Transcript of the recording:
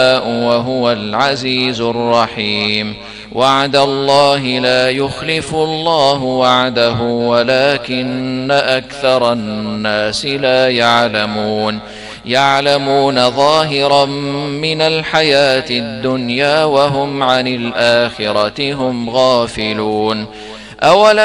وهو العزيز الرحيم. وعد الله لا يخلف الله وعده ولكن أكثر الناس لا يعلمون ظاهرا من الحياة الدنيا وهم عن الآخرة هم غافلون. أولم